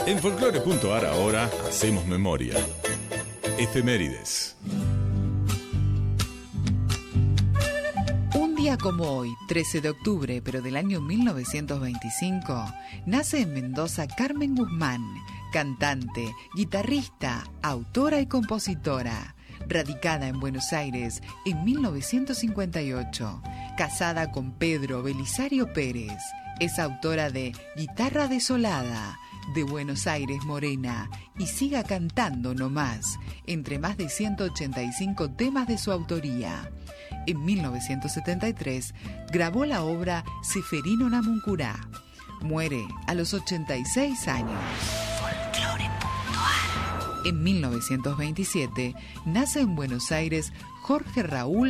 En Folclore.ar ahora hacemos memoria. Efemérides. Un día como hoy, 13 de octubre, pero del año 1925, nace en Mendoza Carmen Guzmán, cantante, guitarrista, autora y compositora. Radicada en Buenos Aires en 1958, casada con Pedro Belisario Pérez, es autora de Guitarra Desolada, de Buenos Aires Morena y Siga Cantando Nomás, entre más de 185 temas de su autoría. En 1973 grabó la obra Ceferino Namuncurá. Muere a los 86 años. En 1927 nace en Buenos Aires Jorge Raúl